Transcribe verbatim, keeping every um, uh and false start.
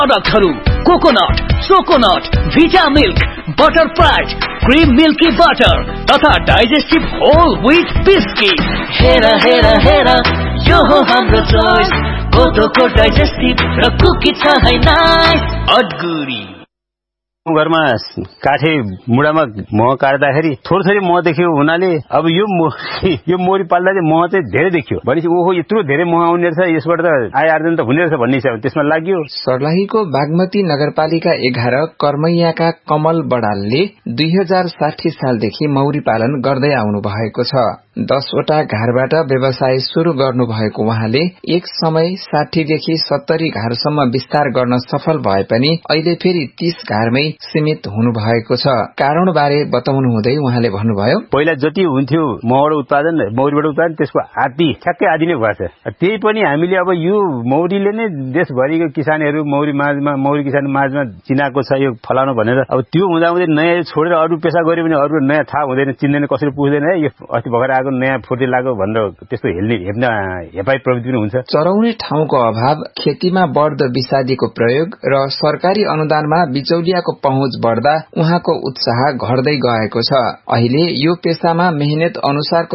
प्रोडक्टहरू कोकोनट, चोकोनट, भिटा milk, butter pride, cream milky butter तथा digestive whole wheat biscuit. हेर हेर हेर यो हो हाम्रो चोइस, कोदोको डाइजेस्टिभ र कुकी छ है नाइस अडगुडी। घरमा काठे मुडामा मह काट्दाखेरि थोरै थोरै मह देखियो हुनाले अब यो यो मोरी पाल्दा चाहिँ मह चाहिँ धेरै देखियो भनेपछि ओहो यत्रो धेरै मह आउने रहेछ, यसबाट त आय आर्जन त हुने रहेछ भन्ने हिसाबले त्यसमा लाग्यो। सर्लाहीको बागमती नगरपालिका एघार कर्मैयाका कमल बडालले दुई हजार साठी सालदेखि मौरी पालन गर्दै आउनु भएको छ। दसवटा घरबाट व्यवसाय शुरू गर्नु भएको उहाँले एक समय साठी देखि सत्तरी घरसम्म विस्तार गर्न सफल भए पनि अहिले फेरि तीस घरमै सीमित हुनु भएको छ। कारण बारे बताउनु हुँदै उहाँले भन्नुभयो, पहिला जति हुन्थ्यो महबाट उत्पादन मौरीबाट उत्पादन त्यसको आधी ठ्याक्कै आधी नै भएको छ। त्यही पनि हामीले अब यो मौरीले नै देशभरिको किसानहरू मौरी माझमा मौरी किसान माझमा चिनाएको छ यो फलानु भनेर अब त्यो हुँदा हुँदै नयाँ छोडेर अरू पेशा गर्यो भने अरू नयाँ थाहा हुँदैन, चिन्दैन, कसरी पुग्दैन है यो अस्ति भर्खर आएको नयाँ फुर्ती लाग्यो भनेर त्यस्तो हेल्ने हेप्न हेपाई प्रवृत्ति पनि हुन्छ। चराउने ठाउँको अभाव, खेतीमा बढ्दो विषादीको प्रयोग र सरकारी अनुदानमा बिचौलियाको पहुँच बढ्दा उहाँको उत्साह घट्दै गएको छ। अहिले यो पेशामा मेहनत अनुसारको